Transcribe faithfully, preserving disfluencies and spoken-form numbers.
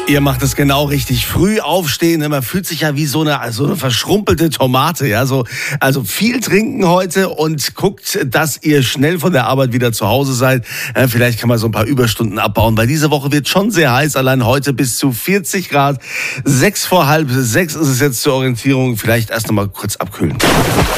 Ihr macht es genau richtig. Früh aufstehen, man fühlt sich ja wie so eine, so eine verschrumpelte Tomate. Ja, so, also viel trinken heute und guckt, dass ihr schnell von der Arbeit wieder zu Hause seid. Ja, vielleicht kann man so ein paar Überstunden abbauen, weil diese Woche wird schon sehr heiß. Allein heute bis zu vierzig Grad. Sechs vor halb sechs ist es jetzt zur Orientierung. Vielleicht erst noch mal kurz abkühlen.